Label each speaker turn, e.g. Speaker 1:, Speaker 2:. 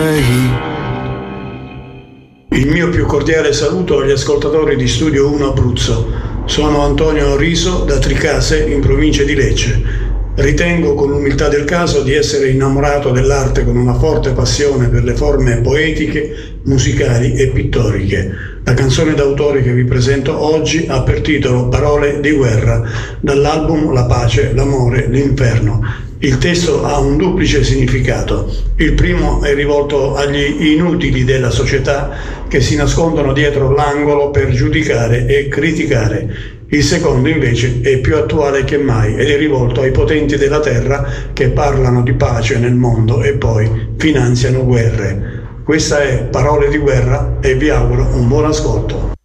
Speaker 1: Il mio più cordiale saluto agli ascoltatori di Studio 1 Abruzzo. Sono Antonio Riso da Tricase, in provincia di Lecce. Ritengo con l'umiltà del caso di essere innamorato dell'arte con una forte passione per le forme poetiche, musicali e pittoriche. La canzone d'autore che vi presento oggi ha per titolo Parole di guerra, dall'album La pace, l'amore, l'inferno. Il testo ha un duplice significato. Il primo è rivolto agli inutili della società che si nascondono dietro l'angolo per giudicare e criticare. Il secondo invece è più attuale che mai ed è rivolto ai potenti della terra che parlano di pace nel mondo e poi finanziano guerre. Questa è Parole di guerra e vi auguro un buon ascolto.